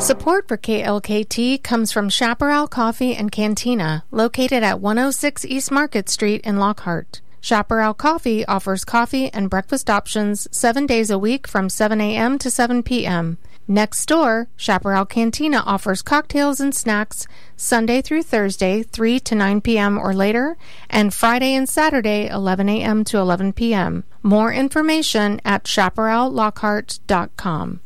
Support for KLKT comes from Chaparral Coffee and Cantina, located at 106 East Market Street in Lockhart. Chaparral Coffee offers coffee and breakfast options 7 days a week from 7 a.m. to 7 p.m. Next door, Chaparral Cantina offers cocktails and snacks Sunday through Thursday, 3 to 9 p.m. or later, and Friday and Saturday, 11 a.m. to 11 p.m. More information at chaparrallockhart.com.